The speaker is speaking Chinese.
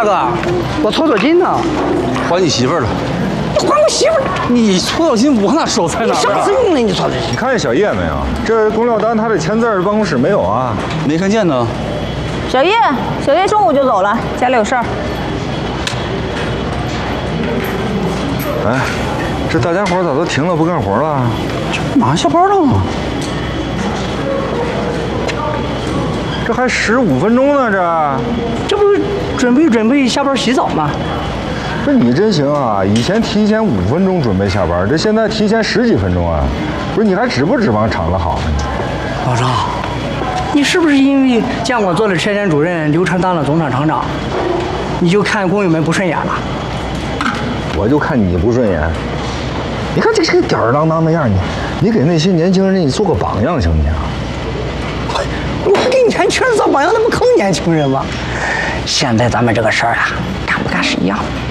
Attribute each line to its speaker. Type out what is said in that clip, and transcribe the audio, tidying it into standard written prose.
Speaker 1: 哥，我搓搓筋呢。
Speaker 2: 还你媳妇儿了。
Speaker 1: 还我媳妇儿？
Speaker 2: 你搓澡巾我哪手在哪儿？
Speaker 1: 什么用呢？你搓的？
Speaker 3: 你看见小叶没有？这龚廖丹他的签字办公室没有啊？
Speaker 2: 没看见呢。
Speaker 4: 小叶中午就走了，家里有事儿。
Speaker 3: 哎，这大家伙咋都停了不干活了？
Speaker 2: 这马上下班了吗？
Speaker 3: 这还15分钟呢，
Speaker 1: 这不准备下班洗澡吗？
Speaker 3: 不是你真行啊！以前提前5分钟准备下班，这现在提前10几分钟啊！不是你还指不指望厂子好呢？
Speaker 1: 老张，你是不是因为建广做了车间主任，刘成当了总厂厂长，你就看工友们不顺眼了？
Speaker 3: 我就看你不顺眼。你看这是个吊儿郎当的样，你给那些年轻人你做个榜样行不行？
Speaker 1: 我给年轻人做榜样，那不坑年轻人吗？现在咱们这个事儿啊，干不干是一样的。